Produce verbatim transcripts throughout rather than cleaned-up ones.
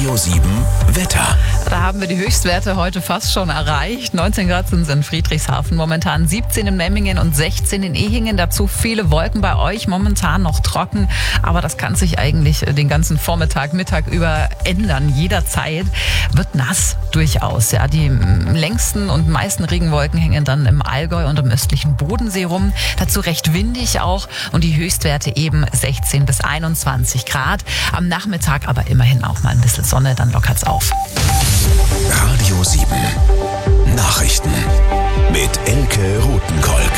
Radio sieben Wetter. Da haben wir die Höchstwerte heute fast schon erreicht. neunzehn Grad sind es in Friedrichshafen, momentan siebzehn in Memmingen und sechzehn in Ehingen. Dazu viele Wolken bei euch, momentan noch trocken. Aber das kann sich eigentlich den ganzen Vormittag, Mittag über ändern. Jederzeit wird nass durchaus. Ja, die längsten und meisten Regenwolken hängen dann im Allgäu und im östlichen Bodensee rum. Dazu recht windig auch und die Höchstwerte eben sechzehn bis einundzwanzig Grad. Am Nachmittag aber immerhin auch mal ein bisschen Sonne, dann lockert's auf. Radio sieben Nachrichten mit Elke Rothenkolk.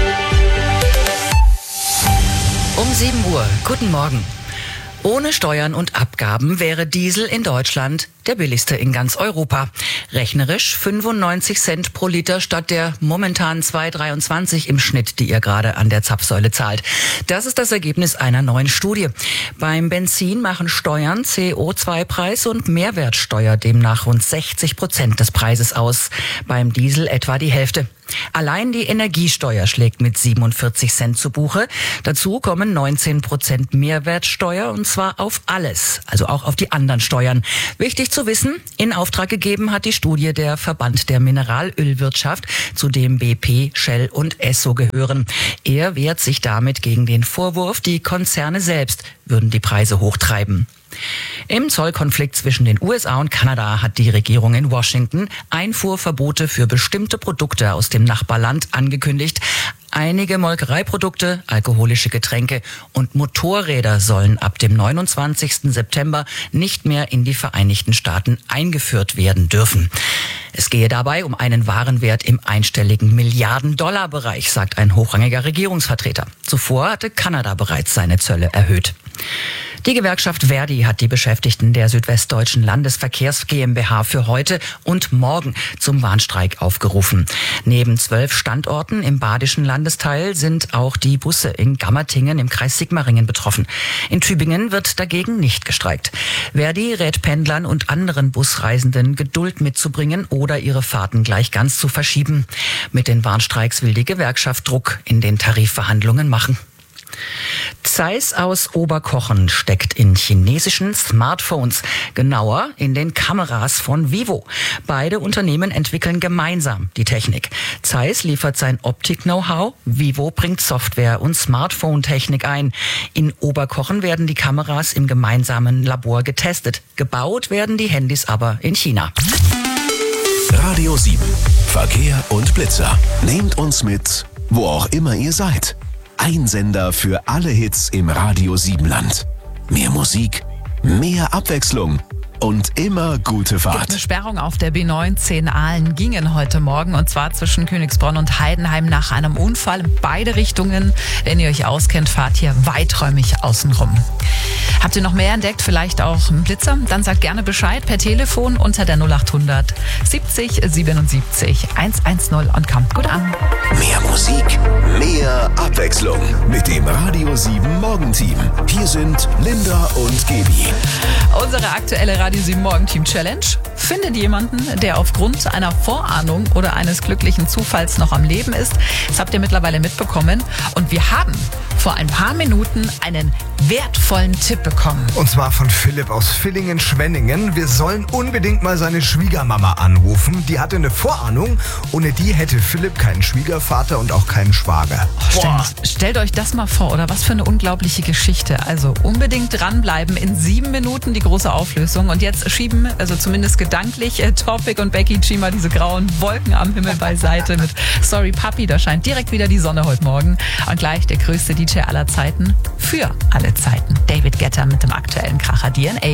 Um sieben Uhr. Guten Morgen. Ohne Steuern und Abgaben wäre Diesel in Deutschland der billigste in ganz Europa. Rechnerisch fünfundneunzig Cent pro Liter statt der momentan zwei Euro dreiundzwanzig im Schnitt, die ihr gerade an der Zapfsäule zahlt. Das ist das Ergebnis einer neuen Studie. Beim Benzin machen Steuern, C O zwei Preis und Mehrwertsteuer demnach rund sechzig Prozent des Preises aus. Beim Diesel etwa die Hälfte. Allein die Energiesteuer schlägt mit siebenundvierzig Cent zu Buche. Dazu kommen neunzehn Prozent Mehrwertsteuer und zwar auf alles, also auch auf die anderen Steuern. Wichtig zu wissen, in Auftrag gegeben hat die Studie der Verband der Mineralölwirtschaft, zu dem B P, Shell und Esso gehören. Er wehrt sich damit gegen den Vorwurf, die Konzerne selbst würden die Preise hochtreiben. Im Zollkonflikt zwischen den U S A und Kanada hat die Regierung in Washington Einfuhrverbote für bestimmte Produkte aus dem Nachbarland angekündigt. Einige Molkereiprodukte, alkoholische Getränke und Motorräder sollen ab dem neunundzwanzigsten September nicht mehr in die Vereinigten Staaten eingeführt werden dürfen. Es gehe dabei um einen Warenwert im einstelligen Milliarden-Dollar-Bereich, sagt ein hochrangiger Regierungsvertreter. Zuvor hatte Kanada bereits seine Zölle erhöht. Die Gewerkschaft Verdi hat die Beschäftigten der Südwestdeutschen Landesverkehrs GmbH für heute und morgen zum Warnstreik aufgerufen. Neben zwölf Standorten im badischen Landesteil sind auch die Busse in Gammertingen im Kreis Sigmaringen betroffen. In Tübingen wird dagegen nicht gestreikt. Verdi rät Pendlern und anderen Busreisenden, Geduld mitzubringen oder ihre Fahrten gleich ganz zu verschieben. Mit den Warnstreiks will die Gewerkschaft Druck in den Tarifverhandlungen machen. Zeiss aus Oberkochen steckt in chinesischen Smartphones, genauer in den Kameras von Vivo. Beide Unternehmen entwickeln gemeinsam die Technik. Zeiss liefert sein Optik-Know-how, Vivo bringt Software und Smartphone-Technik ein. In Oberkochen werden die Kameras im gemeinsamen Labor getestet. Gebaut werden die Handys aber in China. Radio sieben Verkehr und Blitzer. Nehmt uns mit, wo auch immer ihr seid. Ein Sender für alle Hits im Radio sieben Land. Mehr Musik, mehr Abwechslung und immer gute Fahrt. Eine Sperrung auf der B neunzehn Aalen gingen heute Morgen und zwar zwischen Königsbronn und Heidenheim nach einem Unfall in beide Richtungen. Wenn ihr euch auskennt, fahrt hier weiträumig außenrum. Habt ihr noch mehr entdeckt, vielleicht auch einen Blitzer? Dann sagt gerne Bescheid per Telefon unter der null achthundert siebzig siebenundsiebzig hundertzehn und kommt gut an. Mehr Musik, mehr Abwechslung mit dem Radio sieben Morgenteam. Hier sind Linda und Gaby. Unsere aktuelle Radio sieben Morgenteam Challenge. Findet jemanden, der aufgrund einer Vorahnung oder eines glücklichen Zufalls noch am Leben ist. Das habt ihr mittlerweile mitbekommen. Und wir haben vor ein paar Minuten einen wertvollen Tipp bekommen. Und zwar von Philipp aus Villingen-Schwenningen. Wir sollen unbedingt mal seine Schwiegermama anrufen. Die hatte eine Vorahnung. Ohne die hätte Philipp keinen Schwiegervater und auch keinen Schwager. Oh, stellt, stellt euch das mal vor, oder was für eine unglaubliche Geschichte. Also unbedingt dranbleiben. In sieben Minuten die große Auflösung. Und jetzt schieben, also zumindest gedanklich, äh, Topik und Becky G mal diese grauen Wolken am Himmel beiseite mit Sorry Papi. Da scheint direkt wieder die Sonne heute Morgen. Und gleich der größte D J aller Zeiten für alle Zeiten. David Guetta mit dem aktuellen Kracher D N A.